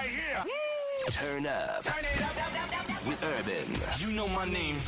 right here. Turn up. Turn it up, up, up, up, up. With Urban. You know my name.